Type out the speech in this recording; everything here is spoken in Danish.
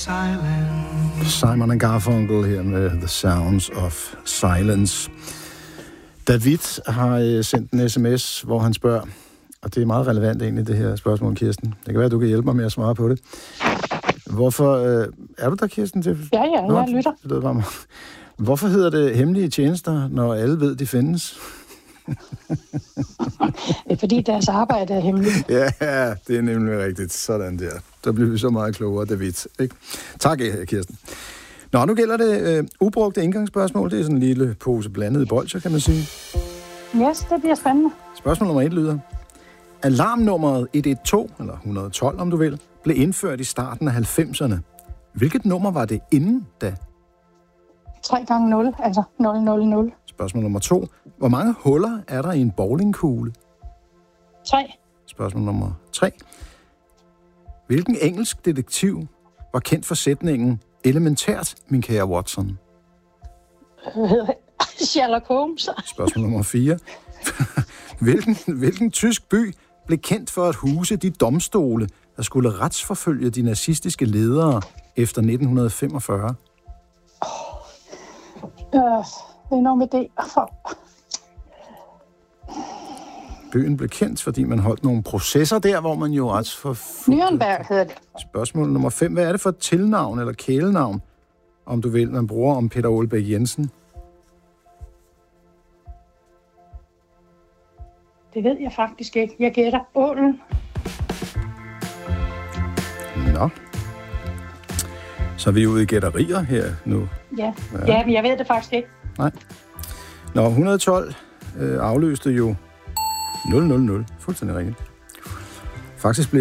Simon & Garfunkel her med The Sounds of Silence. David har sendt en sms, hvor han spørger, og det er meget relevant egentlig, det her spørgsmål, Kirsten. Det kan være, at du kan hjælpe mig med at svare på det. Hvorfor... er du der, Kirsten? Ja, jeg lytter. Det lyder bare. Hvorfor hedder det hemmelige tjenester, når alle ved, de findes? Det er fordi, deres arbejde er hemmeligt. Ja, det er nemlig rigtigt. Sådan der. Der bliver vi så meget klogere, David. Ikke? Tak, Kirsten. Nå, nu gælder det ubrugte indgangsspørgsmål. Det er sådan en lille pose blandet bolcher, kan man sige. Yes, det bliver spændende. Spørgsmål nummer 1 lyder. Alarmnummeret 112, eller 112 om du vil, blev indført i starten af 90'erne. Hvilket nummer var det inden da? 3 gange 0, altså 000. Spørgsmål nummer 2. Hvor mange huller er der i en bowlingkugle? 3. Spørgsmål nummer 3. Hvilken engelsk detektiv var kendt for sætningen elementært, min kære Watson? Sherlock Holmes. Spørgsmål nummer 4. Hvilken tysk by blev kendt for at huse de domstole, der skulle retsforfølge de nazistiske ledere efter 1945? Det er noget med det. Byen blev kendt, fordi man holdt nogle processer der, hvor man jo retsforfulgte... Nürnberg hedder det. Spørgsmål nummer 5. Hvad er det for et tilnavn eller kælenavn, om du vil, man bruger om Peter Aalbæk Jensen? Det ved jeg faktisk ikke. Jeg gætter ålen. Nå. Så er vi ude i gætterier her nu. Ja, men jeg ved det faktisk ikke. Nej. Nå, 112 afløste jo 000. Fuldstændig rigtigt. Faktisk blev